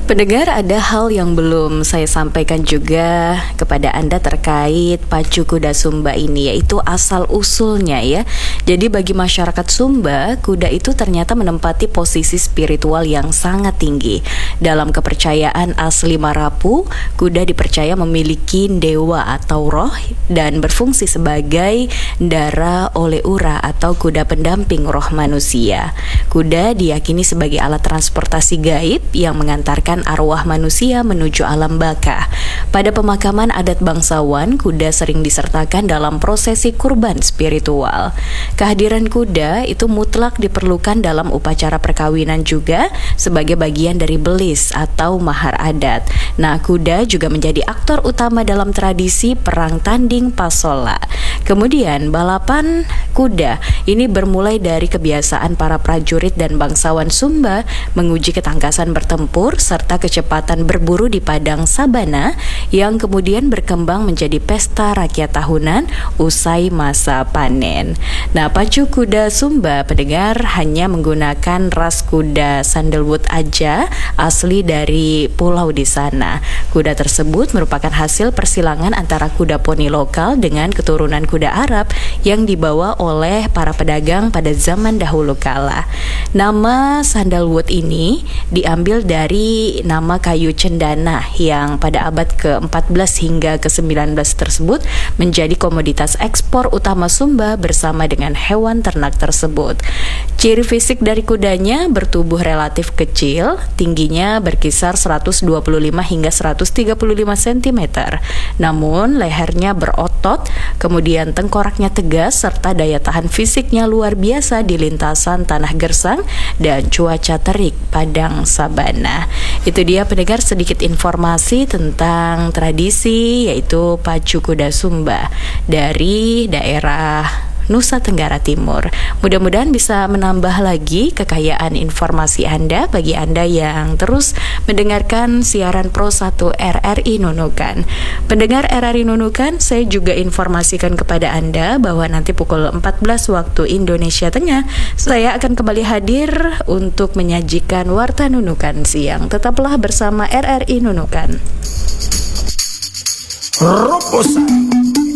Pendengar, ada hal yang belum saya sampaikan juga kepada Anda terkait pacu kuda Sumba ini, yaitu asal-usulnya ya. Jadi bagi masyarakat Sumba, kuda itu ternyata menempati posisi spiritual yang sangat tinggi. Dalam kepercayaan asli Marapu, kuda dipercaya memiliki dewa atau roh dan berfungsi sebagai dara oleh ura atau kuda pendamping roh manusia. Kuda diyakini sebagai alat transportasi gaib yang mengantarkan arwah manusia menuju alam baka. Pada pemakaman adat bangsawan, kuda sering disertakan dalam prosesi kurban spiritual. Kehadiran kuda itu mutlak diperlukan dalam upacara perkawinan juga sebagai bagian dari belis atau mahar adat. Nah, kuda juga menjadi aktor utama dalam tradisi perang tanding pasola. Kemudian balapan kuda ini bermulai dari kebiasaan para prajurit dan bangsawan Sumba menguji ketangkasan bertempur serta kecepatan berburu di padang sabana yang kemudian berkembang menjadi pesta rakyat tahunan usai masa panen. Nah, pacu kuda Sumba, pendengar, hanya menggunakan ras kuda sandalwood aja asli dari pulau di sana. Kuda tersebut merupakan hasil persilangan antara kuda poni lokal dengan keturunan kuda Arab yang dibawa oleh para pedagang pada zaman dahulu kala. Nama sandalwood ini diambil dari nama kayu cendana yang pada abad ke-14 hingga ke-19 tersebut menjadi komoditas ekspor utama Sumba bersama dengan hewan ternak tersebut. Ciri fisik dari kudanya bertubuh relatif kecil, tingginya berkisar 125 hingga 135 cm. Namun lehernya berotot, kemudian tengkoraknya tegas serta daya tahan fisiknya luar biasa di lintasan tanah gersang dan cuaca terik padang sabana. Itu dia pendengar sedikit informasi tentang tradisi yaitu pacu kuda Sumba dari daerah Nusa Tenggara Timur. Mudah-mudahan bisa menambah lagi kekayaan informasi Anda bagi Anda yang terus mendengarkan siaran Pro 1 RRI Nunukan. Pendengar RRI Nunukan, saya juga informasikan kepada Anda bahwa nanti pukul 14 waktu Indonesia Tengah, saya akan kembali hadir untuk menyajikan Warta Nunukan Siang. Tetaplah bersama RRI Nunukan. Robosa